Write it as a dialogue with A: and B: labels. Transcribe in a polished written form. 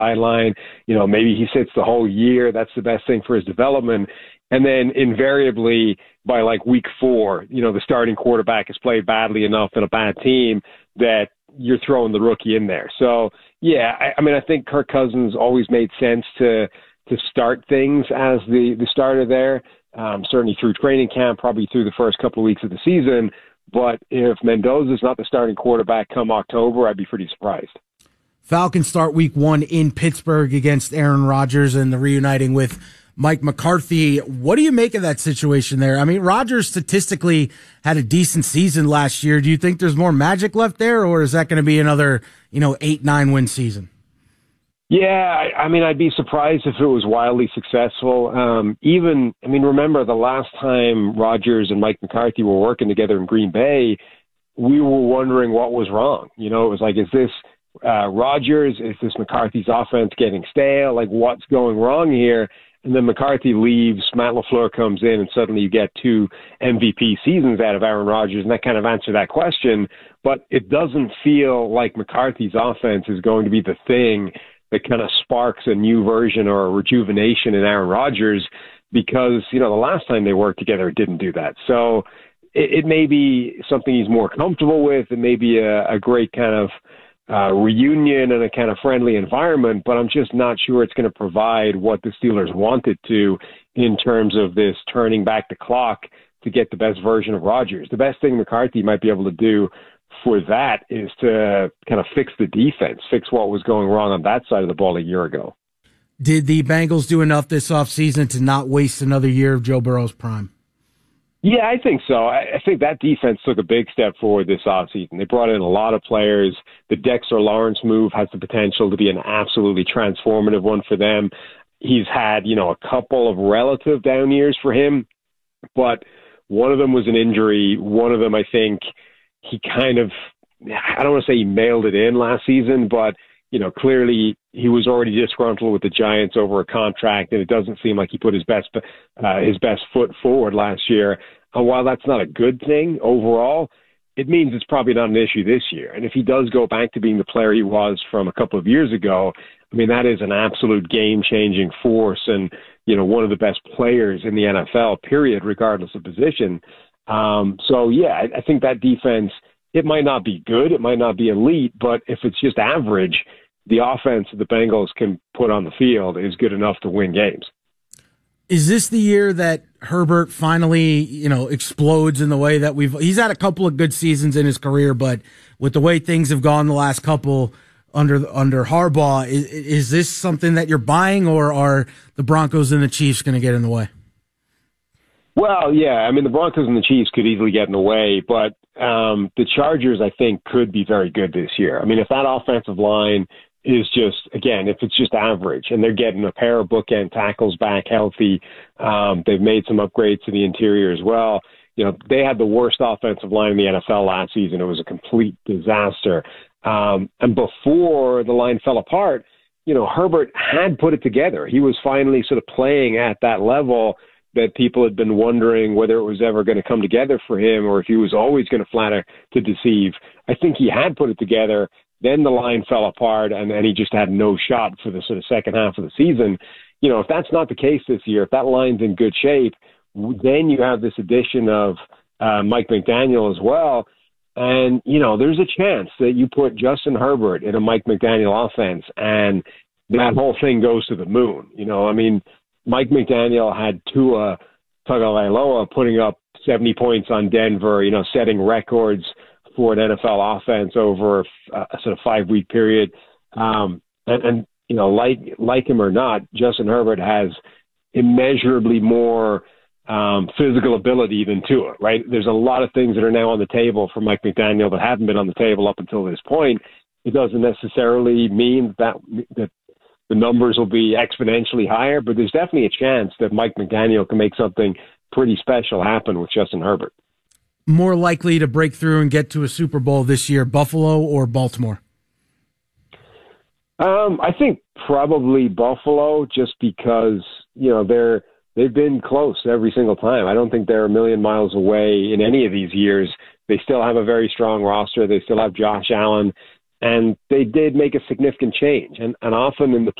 A: sideline. Maybe he sits the whole year. That's the best thing for his development. And then invariably by like week 4, the starting quarterback has played badly enough in a bad team that you're throwing the rookie in there. So, yeah, I think Kirk Cousins always made sense to start things as the starter there, certainly through training camp, probably through the first couple of weeks of the season. But if Mendoza's not the starting quarterback come October, I'd be pretty surprised.
B: Falcons start week 1 in Pittsburgh against Aaron Rodgers and the reuniting with Mike McCarthy. What do you make of that situation there? I mean, Rodgers statistically had a decent season last year. Do you think there's more magic left there, or is that going to be another, 8-9 win season?
A: Yeah, I'd be surprised if it was wildly successful. Remember the last time Rodgers and Mike McCarthy were working together in Green Bay, we were wondering what was wrong. It was like, is this Rodgers? Is this McCarthy's offense getting stale? Like, what's going wrong here? And then McCarthy leaves, Matt LaFleur comes in, and suddenly you get 2 MVP seasons out of Aaron Rodgers, and that kind of answered that question. But it doesn't feel like McCarthy's offense is going to be the thing that kind of sparks a new version or a rejuvenation in Aaron Rodgers, because, the last time they worked together, it didn't do that. So it may be something he's more comfortable with. It may be a great kind of reunion and a kind of friendly environment, but I'm just not sure it's going to provide what the Steelers wanted to in terms of this turning back the clock to get the best version of Rodgers. The best thing McCarthy might be able to do for that is to kind of fix the defense, fix what was going wrong on that side of the ball a year ago.
B: Did the Bengals do enough this offseason to not waste another year of Joe Burrow's prime?
A: Yeah, I think so. I think that defense took a big step forward this offseason. They brought in a lot of players. The Dexter Lawrence move has the potential to be an absolutely transformative one for them. He's had, a couple of relative down years for him, but one of them was an injury. One of them, I think, he kind of, I don't want to say he mailed it in last season, but, clearly he was already disgruntled with the Giants over a contract, and it doesn't seem like he put his best foot forward last year. And while that's not a good thing overall, it means it's probably not an issue this year. And if he does go back to being the player he was from a couple of years ago, that is an absolute game-changing force and, one of the best players in the NFL, period, regardless of position. I think that defense, it might not be good, it might not be elite, but if it's just average, the offense the Bengals can put on the field is good enough to win games.
B: Is this the year that Herbert finally, explodes in the way that he's had a couple of good seasons in his career, but with the way things have gone the last couple under Harbaugh, is this something that you're buying, or are the Broncos and the Chiefs going to get in the way?
A: Well, yeah, the Broncos and the Chiefs could easily get in the way, but the Chargers, I think, could be very good this year. If that offensive line is just, again, if it's just average and they're getting a pair of bookend tackles back healthy, they've made some upgrades to the interior as well. They had the worst offensive line in the NFL last season. It was a complete disaster. And before the line fell apart, Herbert had put it together. He was finally sort of playing at that level that people had been wondering whether it was ever going to come together for him or if he was always going to flatter to deceive. I think he had put it together. Then the line fell apart, and then he just had no shot for the sort of second half of the season. If that's not the case this year, if that line's in good shape, then you have this addition of Mike McDaniel as well. And, there's a chance that you put Justin Herbert in a Mike McDaniel offense, and that whole thing goes to the moon. Mike McDaniel had Tua Tagovailoa putting up 70 points on Denver, setting records for an NFL offense over a sort of 5-week period. Like him or not, Justin Herbert has immeasurably more physical ability than Tua, right? There's a lot of things that are now on the table for Mike McDaniel that haven't been on the table up until this point. It doesn't necessarily mean that the numbers will be exponentially higher, but there's definitely a chance that Mike McDaniel can make something pretty special happen with Justin Herbert.
B: More likely to break through and get to a Super Bowl this year, Buffalo or Baltimore?
A: I think probably Buffalo, just because, they've been close every single time. I don't think they're a million miles away in any of these years. They still have a very strong roster. They still have Josh Allen. And they did make a significant change. And often in the